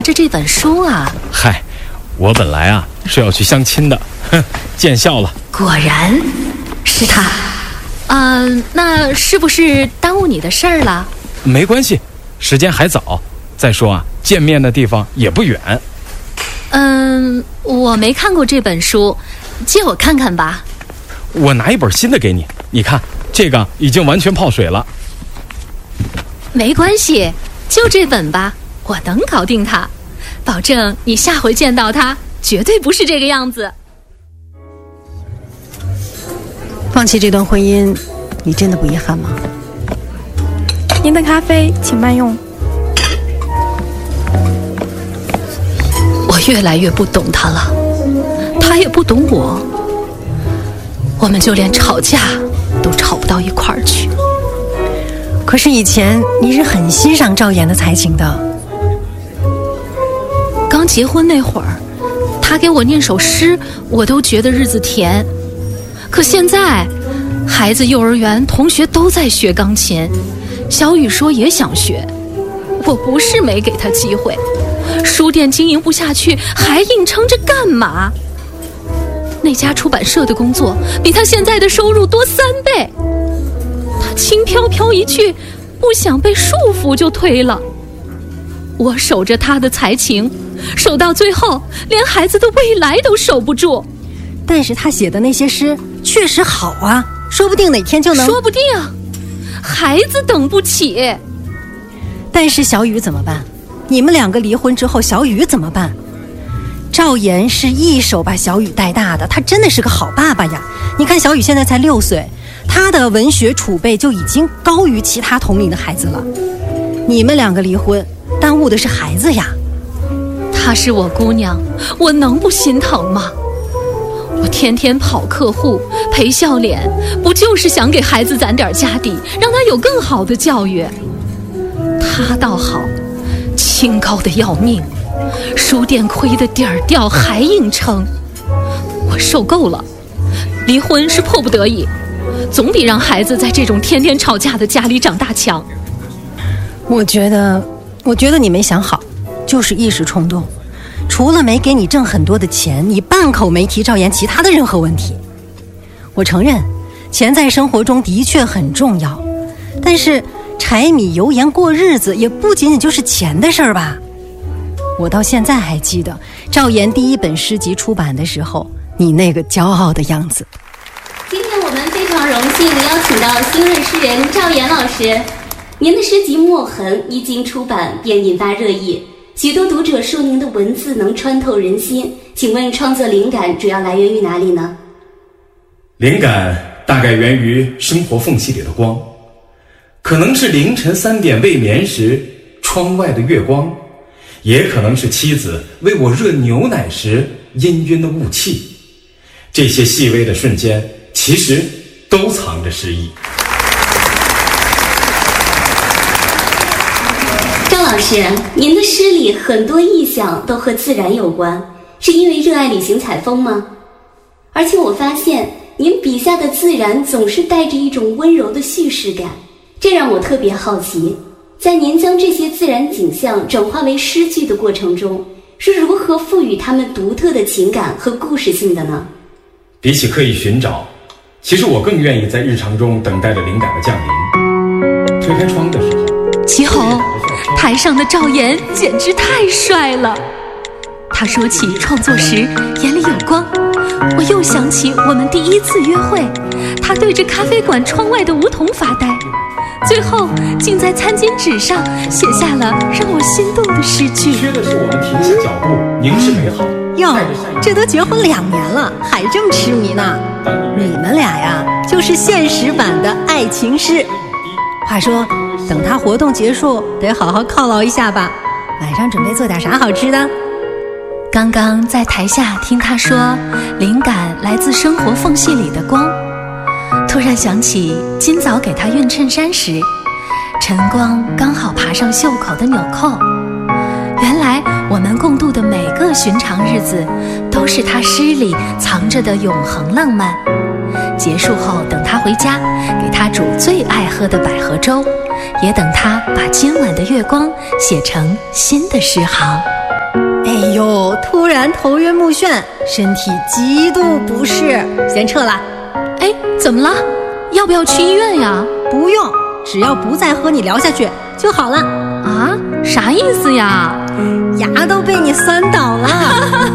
这本书啊。 嗨，我本来啊是要去相亲的，见笑了。 果然是他。那是不是耽误你的事儿了？ 没关系，时间还早。再说啊，见面的地方也不远。 我没看过这本书，借我看看吧。 我拿一本新的给你，你看这个已经完全泡水了。 没关系，就这本吧，我能搞定它，保证你下回见到它绝对不是这个样子。 放弃这段婚姻，你真的不遗憾吗？ 您的咖啡请慢用。 我越来越不懂他了，他也不懂我，我们就连吵架都吵不到一块儿去。 可是以前你是很欣赏赵岩的才情的。 刚结婚那会儿，他给我念首诗，我都觉得日子甜。可现在，孩子幼儿园同学都在学钢琴，小雨说也想学，我不是没给他机会，书店经营不下去，还硬撑着干嘛？那家出版社的工作比他现在的收入多3倍，他轻飘飘一去，不想被束缚就推了。我守着他的才情，守到最后，连孩子的未来都守不住。 但是他写的那些诗确实好啊，说不定哪天就能。 说不定，孩子等不起。 但是小雨怎么办？你们2个离婚之后，小雨怎么办？赵岩是一手把小雨带大的，他真的是个好爸爸呀。你看小雨现在才6岁，他的文学储备就已经高于其他同龄的孩子了。你们2个离婚，耽误的是孩子呀。 她是我姑娘，我能不心疼吗？我天天跑客户陪笑脸，不就是想给孩子攒点家底，让他有更好的教育？他倒好，清高的要命，书店亏得底儿掉还硬撑。我受够了，离婚是迫不得已，总比让孩子在这种天天吵架的家里长大强。 我觉得你没想好，就是一时冲动。除了没给你挣很多的钱，你半口没提赵岩其他的任何问题。我承认，钱在生活中的确很重要，但是柴米油盐过日子也不仅仅就是钱的事儿吧。我到现在还记得赵岩第1本诗集出版的时候，你那个骄傲的样子。 今天我们非常荣幸地邀请到新锐诗人赵岩老师。您的诗集《墨痕》一经出版便引发热议，许多读者说您的文字能穿透人心。请问创作灵感主要来源于哪里呢？ 灵感大概源于生活缝隙里的光，可能是凌晨3点未眠时窗外的月光，也可能是妻子为我热牛奶时氤氲的雾气。这些细微的瞬间其实都藏着诗意。 张老师，您的诗里很多意象都和自然有关，是因为热爱旅行采风吗？而且我发现您笔下的自然总是带着一种温柔的叙事感，这让我特别好奇，在您将这些自然景象转化为诗句的过程中，是如何赋予它们独特的情感和故事性的呢？ 比起刻意寻找，其实我更愿意在日常中等待着灵感的降临。推开窗的时候， 齐红，台上的赵岩简直太帅了。他说起创作时眼里有光，我又想起我们第1次约会，他对着咖啡馆窗外的梧桐发呆，最后竟在餐巾纸上写下了让我心动的诗句。 缺的是我们停下脚步，凝视美好。 哟，这都结婚2年了，还这么痴迷呢？你们俩呀，就是现实版的爱情诗。话说，等他活动结束，得好好犒劳一下吧。晚上准备做点啥好吃的？ 刚刚在台下听他说，灵感来自生活缝隙里的光，突然想起今早给他熨衬衫时，晨光刚好爬上袖口的纽扣。原来我们共度的每个寻常日子，都是他诗里藏着的永恒浪漫。结束后等他回家，给他煮最爱喝的百合粥，也等他把今晚的月光写成新的诗行。 呦，突然头晕目眩，身体极度不适，先撤了。 哎，怎么了？要不要去医院呀？ 不用，只要不再和你聊下去就好了。 啊，啥意思呀？ 牙都被你酸倒了。